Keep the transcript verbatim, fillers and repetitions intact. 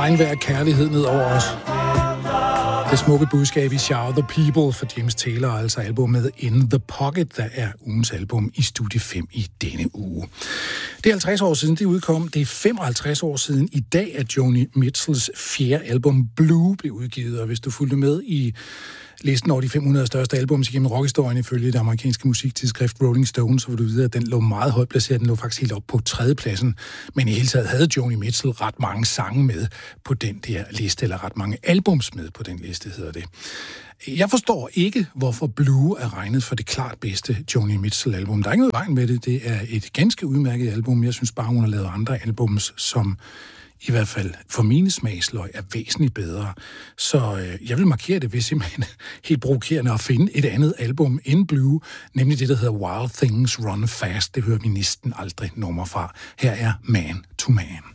regnvejr kærlighed ned over os. Det smukke budskab i Shout the People for James Taylor, altså albumet In the Pocket, der er ugens album i Studie fem i denne uge. Det er halvtreds år siden, det udkom. Det er femoghalvtreds år siden i dag, at Joni Mitchells fjerde album Blue blev udgivet, og hvis du fulgte med i listen over de fem hundrede største albums igennem rockhistorien ifølge det amerikanske musiktidsskrift Rolling Stone, så vil du vide, at den lå meget højt placeret. Den lå faktisk helt op på tredjepladsen. Men i hele taget havde Joni Mitchell ret mange sange med på den der liste, eller ret mange albums med på den liste, hedder det. Jeg forstår ikke, hvorfor Blue er regnet for det klart bedste Joni Mitchell-album. Der er ikke noget vejen med det. Det er et ganske udmærket album. Jeg synes bare, hun har lavet andre albums, som i hvert fald for mine smagsløg er væsentligt bedre. Så øh, jeg vil markere det ved simpelthen helt provokerende at finde et andet album end Blue, nemlig det, der hedder Wild Things Run Fast. Det hører vi næsten aldrig nummer fra. Her er Man to Man.